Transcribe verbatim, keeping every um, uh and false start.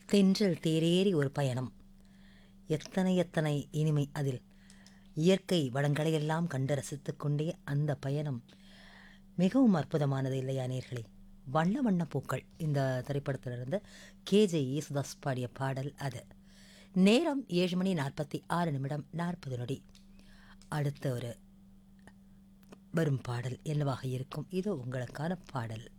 தென்றல் தேரேறி ஒரு பயணம். எத்தனை எத்தனை இனிமை அதில். இயற்கை வளங்களையெல்லாம் கண்டு ரசித்துக் கொண்டே அந்த பயணம் மிகவும் அற்புதமானது இல்லையா நேர்களே? வண்ண வண்ண பூக்கள் இந்த திரைப்படத்திலிருந்து கேஜே யேசுதாஸ் பாடிய பாடல் அது. நேரம் ஏழு மணி நாற்பத்தி ஆறு நிமிடம் நாற்பது நொடி. அடுத்த ஒரு வரும் பாடல் என்னவாக இருக்கும்? இதோ உங்களுக்கான பாடல்.